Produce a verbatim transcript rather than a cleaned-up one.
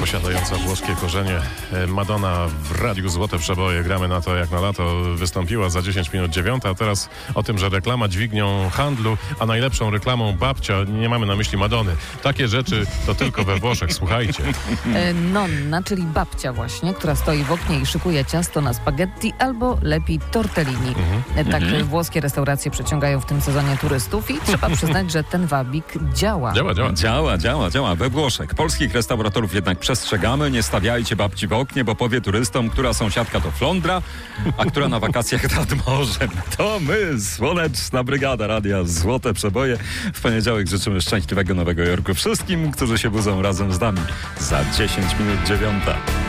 posiadająca włoskie korzenie. Madonna w Radiu Złote Przeboje. Gramy na to, jak na lato wystąpiła za dziesięć minut dziewiąta, a teraz o tym, że reklama dźwignią handlu, a najlepszą reklamą babcia. Nie mamy na myśli Madony. Takie rzeczy to tylko we Włoszech. Słuchajcie. Nonna, czyli babcia właśnie, która stoi w oknie i szykuje ciasto na spaghetti albo lepi tortellini. Mhm. Tak mhm. włoskie restauracje przyciągają w tym sezonie turystów i trzeba przyznać, że ten wabik działa. Działa, działa. Działa, działa, działa. We Włoszech. Polskich restauratorów jednak przestrzegamy. Nie stawiajcie babci w oknie, bo powie turystom, która sąsiadka to flądra, a która na wakacjach nad morzem. To my, Słoneczna Brygada Radia Złote Przeboje. W poniedziałek życzymy szczęśliwego Nowego Jorku wszystkim, którzy się budzą razem z nami za dziesięć minut dziewiąta.